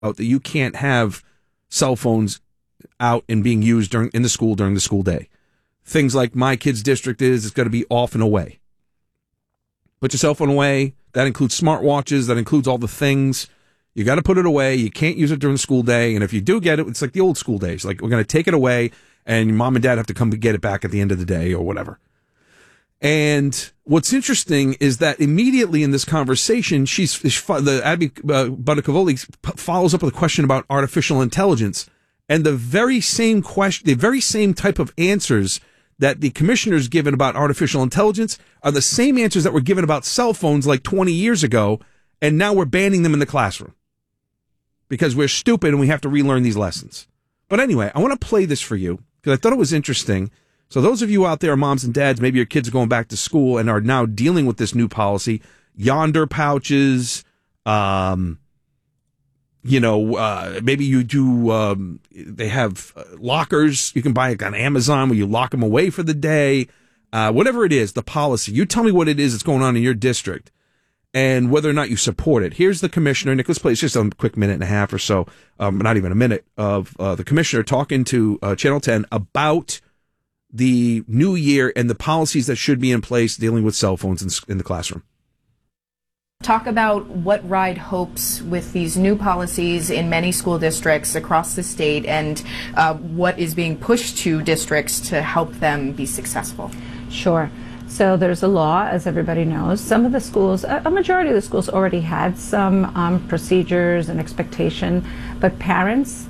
out that you can't have cell phones out and being used in the school during the school day. Things like my kid's district it's got to be off and away. Put your cell phone away. That includes smartwatches. That includes all the things. You got to put it away. You can't use it during the school day. And if you do get it, it's like the old school days. Like, we're going to take it away, and your mom and dad have to come get it back at the end of the day or whatever. And what's interesting is that immediately in this conversation, Abby Buttacavoli follows up with a question about artificial intelligence. And the very same question, the very same type of answers that the commissioner's given about artificial intelligence are the same answers that were given about cell phones like 20 years ago, and now we're banning them in the classroom because we're stupid and we have to relearn these lessons. But anyway, I want to play this for you because I thought it was interesting. So those of you out there, moms and dads, maybe your kids are going back to school and are now dealing with this new policy, yonder pouches, maybe you do, they have lockers you can buy on Amazon where you lock them away for the day. Whatever it is, the policy. You tell me what it is that's going on in your district and whether or not you support it. Here's the commissioner, Nicholas Plate. It's just a quick minute and a half or so, not even a minute, of the commissioner talking to Channel 10 about the new year and the policies that should be in place dealing with cell phones in the classroom. Talk about what RIDE hopes with these new policies in many school districts across the state and what is being pushed to districts to help them be successful. Sure. So there's a law, as everybody knows. Some of the schools, a majority of the schools already had some procedures and expectation, but parents,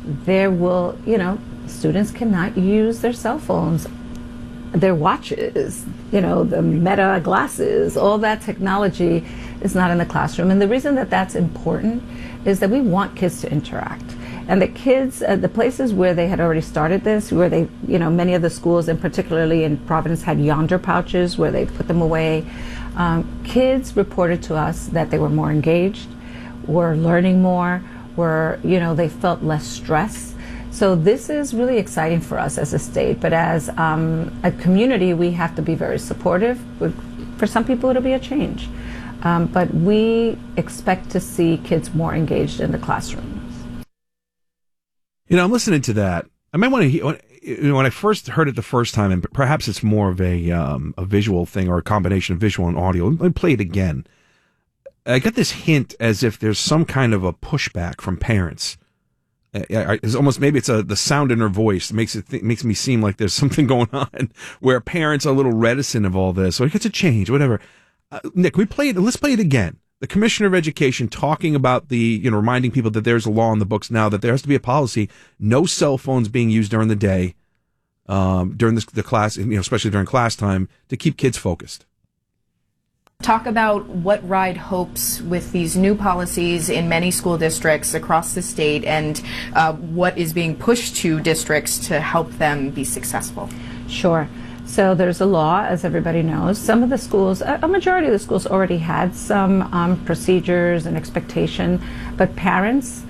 students cannot use their cell phones, their watches, the Meta glasses, all that technology is not in the classroom. And the reason that that's important is that we want kids to interact. And the kids, the places where they had already started this, where they, many of the schools, and particularly in Providence, had yonder pouches where they put them away. Kids reported to us that they were more engaged, were learning more, they felt less stress. So this is really exciting for us as a state, but as a community, we have to be very supportive. For some people, it'll be a change. But we expect to see kids more engaged in the classrooms. I'm listening to that. I might want to hear, when I first heard it the first time, and perhaps it's more of a visual thing or a combination of visual and audio. Let me play it again. I got this hint as if there's some kind of a pushback from parents. It's almost, maybe it's the sound in her voice makes me seem like there's something going on where parents are a little reticent of all this. So it's a change, whatever. Nick, let's play it again. The Commissioner of Education talking about reminding people that there's a law in the books now that there has to be a policy, no cell phones being used during the day, during the class, especially during class time, to keep kids focused. Talk about what RIDE hopes with these new policies in many school districts across the state and what is being pushed to districts to help them be successful. Sure. So there's a law, as everybody knows. Some of the schools, a majority of the schools already had some procedures and expectation, but parents,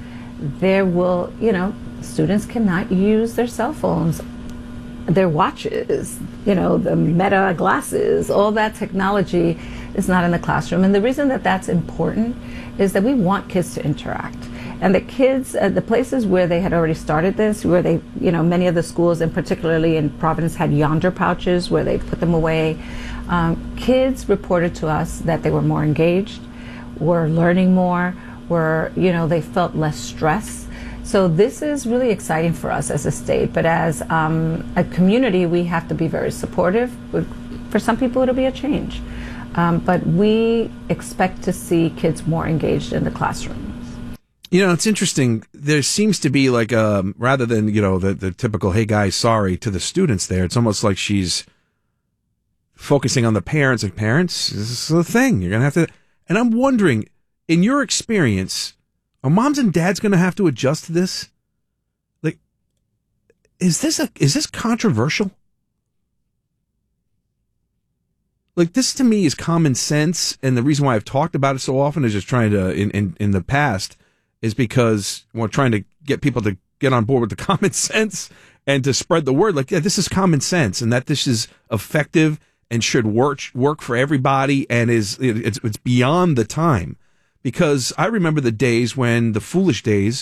students cannot use their cell phones, their watches, the Meta glasses, all that technology is not in the classroom. And the reason that that's important is that we want kids to interact. And the kids, the places where they had already started this, where they, many of the schools, and particularly in Providence, had yonder pouches where they put them away. Kids reported to us that they were more engaged, were learning more, they felt less stress. So this is really exciting for us as a state, but as a community, we have to be very supportive. For some people, it'll be a change. But we expect to see kids more engaged in the classrooms. It's interesting. There seems to be like rather than, the typical, hey guys, sorry to the students there, it's almost like she's focusing on the parents. Like, parents, this is the thing. You're going to have to, and I'm wondering, in your experience, are moms and dads going to have to adjust to this? Like, is this controversial? Like, this to me is common sense, and the reason why I've talked about it so often is just trying to, in the past, is because we're trying to get people to get on board with the common sense and to spread the word. Like, yeah, this is common sense, and that this is effective and should work for everybody, and it's beyond the time. because I remember the days when the foolish days